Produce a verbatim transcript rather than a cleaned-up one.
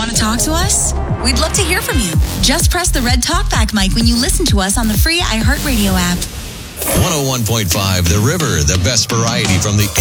Want to talk to us? We'd love to hear from you. Just press the red talkback mic when you listen to us on the free iHeartRadio app. one oh one point five The River, the best variety from the